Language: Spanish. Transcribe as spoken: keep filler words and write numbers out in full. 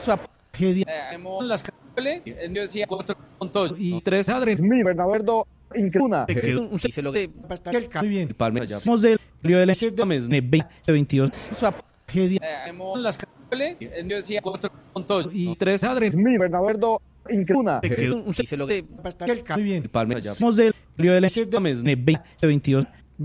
tragedia las cable, yo decía cuatro puntos y tres adres. Mi Bernardo Incluna. Que es un se lo de muy bien. Palme ya. Somos del río del siete mes de veintidós. Tragedia las cable, yo decía cuatro puntos y tres adres. Mi Bernardo Incluna. Que es un se lo de muy bien. Palme ya. Somos del río del siete mes de veintidós.